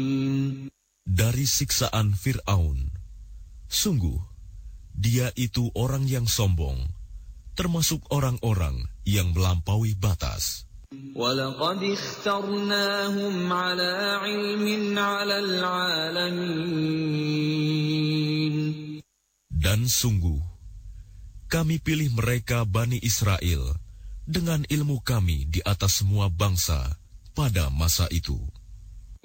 Dari siksaan Fir'aun. Sungguh, dia itu orang yang sombong, termasuk orang-orang yang melampaui batas. وَلَقَدِ اخْتَرْنَاهُمْ عَلَى عِلْمٍ عَلَى الْعَالَمِينَ. Dan sungguh, kami pilih mereka Bani Israel dengan ilmu kami di atas semua bangsa pada masa itu.